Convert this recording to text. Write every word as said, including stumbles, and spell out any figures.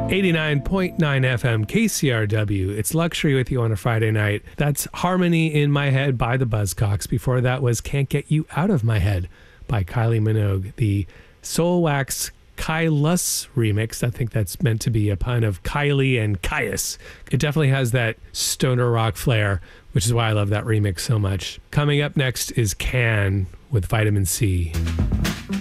eighty-nine point nine F M K C R W. It's Luxury with you on a Friday night. That's Harmony in My Head by the Buzzcocks. Before that was Can't Get You Out of My Head by Kylie Minogue. The Soulwax Kylus remix. I think that's meant to be a pun of Kylie and Caius. It definitely has that stoner rock flair, which is why I love that remix so much. Coming up next is Can with Vitamin C.